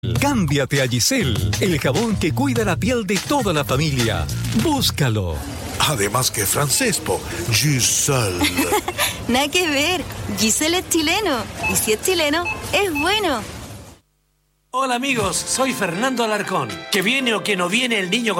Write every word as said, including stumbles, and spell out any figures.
Cámbiate a Giselle, el jabón que cuida la piel de toda la familia. Búscalo. Además que francés, po. Giselle. Nada que ver. Giselle es chileno. Y si es chileno, es bueno. Hola amigos, soy Fernando Alarcón. Que viene o que no viene el niño con